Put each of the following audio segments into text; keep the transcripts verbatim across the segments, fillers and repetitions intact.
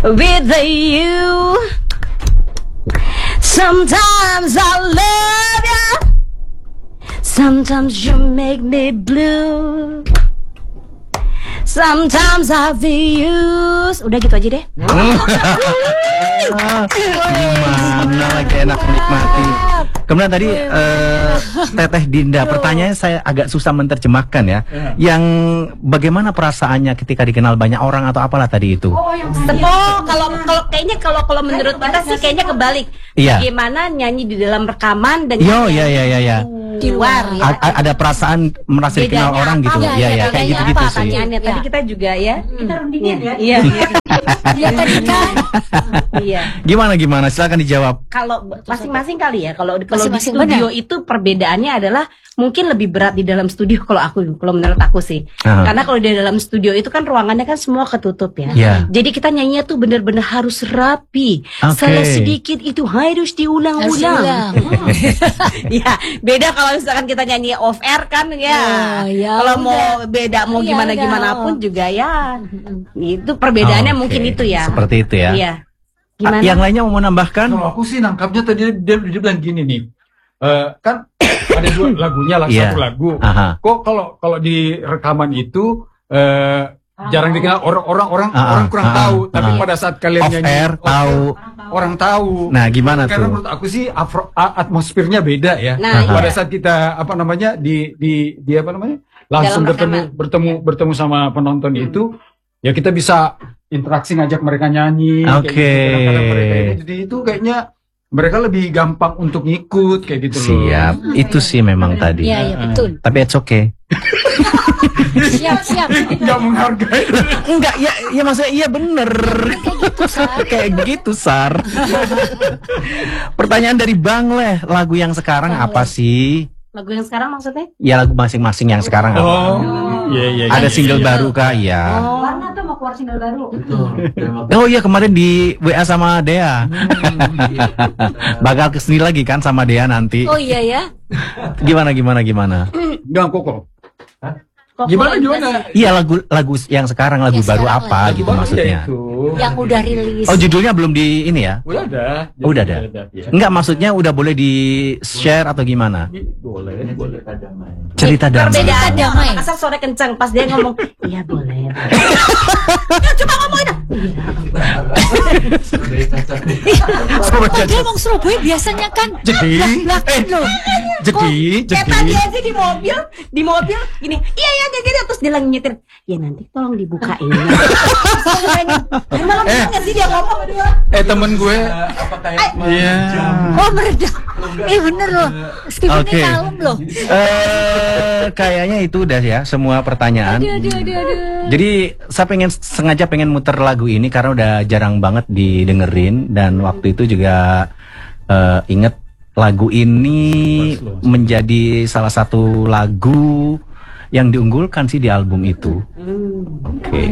with you. Sometimes I love you, sometimes you make me blue, sometimes I feel used. Udah gitu aja deh. Gimana lagi enak menikmati. Kemudian tadi uh, Teteh Dinda, pertanyaannya saya agak susah menerjemahkan ya. Yang bagaimana perasaannya ketika dikenal banyak orang atau apalah tadi itu? Oh, kalau kalau kayaknya kalau kalau menurut kita sih kayaknya kebalik. Iya. Bagaimana nyanyi di dalam rekaman dan Yo, ya ya ya ya. di luar ya. A ada perasaan merasa dikenal Bedanya orang apa? gitu. Ya, Iya ya, ya, kayak gitu-gitu sih. Pertanyaannya tadi kita juga ya. Kita rundingin ya. Iya. Iya tadi kan. Iya. Gimana gimana? Silakan dijawab. Kalau masing-masing kali ya. Kalau kalau di Masing-masing, studio benar. itu perbedaannya adalah mungkin lebih berat di dalam studio kalau aku kalau menurut aku sih. Aha. Karena kalau di dalam studio itu kan ruangannya kan semua ketutup ya. Ya. Jadi kita nyanyinya tuh benar-benar harus rapi. Oke. Salah sedikit itu harus diulang-ulang. Ya, beda kalau misalkan kita nyanyi off air kan ya. Oh, ya kalau udah. mau beda mau Ya gimana udah. gimana pun juga ya. Itu perbedaannya Oke. mungkin itu ya. Seperti itu ya. Iya. A- Gimana? Yang lainnya mau menambahkan? Kalau aku sih nangkapnya tadi dia, dia bilang gini nih, Eh, kan ada dua lagunya lah, Iya. satu lagu. Aha. Kok kalau kalau di rekaman itu eh, jarang dikenal orang-orang orang Ah, orang kurang ah, tahu, ah, tapi ah. pada saat kalian Off nyanyi air, off tahu. orang tahu. Nah, gimana Karena tuh? menurut aku sih afro- a- atmosfernya beda ya. Nah, pada iya. saat kita apa namanya di di di apa namanya langsung Dalam bertemu rekaman. bertemu bertemu sama penonton Hmm. itu, ya kita bisa interaksi ngajak mereka nyanyi. kayak Oke. gitu. Kadang-kadang mereka ini, jadi itu kayaknya mereka lebih gampang untuk ngikut kayak gitu loh. Siap. Itu sih memang tadi. Iya iya betul. Tapi it's okay. Siap siap. Nggak menghargai. Enggak, ya, ya maksudnya iya bener. Kayak gitu, Sar. Pertanyaan dari Bang Leh, lagu yang sekarang Bang apa Leh. sih? Lagu yang sekarang maksudnya? Ya lagu masing-masing yang sekarang apa? Oh, iya iya. Ada iya. single baru kah? Iya. Oh, warna tuh mau keluar single baru. Oh iya, kemarin di W A sama Dea. Bakal kesini lagi kan sama Dea nanti. Oh iya ya. Gimana gimana gimana? Nggak kok. Kok Gimana keluar gimana? Iya, lagu lagu yang sekarang lagu Yang baru sekarang apa lagi. gitu Baru maksudnya. ya itu. Yang udah rilis. Oh, judulnya belum di ini ya? Udah ada. Oh, udah ada. ya. Enggak, maksudnya udah boleh di share atau gimana? Boleh, boleh. Cerita damai. Perbedaannya Damai. orang asal suara kencang pas dia ngomong, iya boleh. Coba ngomongin. Coba Oh, dia ngomong Surabaya biasanya kan. Jadi, Lah, eh, loh. jadi, Kayak tadi jadi. aja di mobil, di mobil gini, iya iya kayak gitu terus dia lagi nyetir. Ya nanti tolong dibukain. Emang Eh. nggak sih dia ngomong berdua? Eh, temen gue. Iya. Oh meredah. Eh bener loh. Steven Oke. ini kalem loh. Eh, kayaknya itu udah ya semua pertanyaan. Aduh aduh aduh aduh. Jadi saya pengen sengaja pengen muter lagu ini karena udah jarang banget didengerin dan waktu itu juga eh, inget lagu ini menjadi salah satu lagu yang diunggulkan sih di album itu. Oke.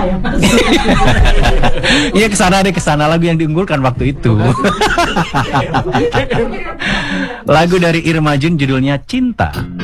Iya kesana deh kesana lagu yang diunggulkan waktu itu. Lagu dari Irma Jun judulnya Cinta.